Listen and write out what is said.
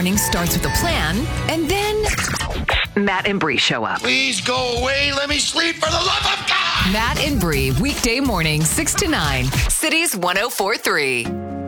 morning starts with a plan, and then Matt and Bree show up. Please go away. Let me sleep for the love of God. Matt and Bree, weekday morning, 6 to 9. Cities 104.3.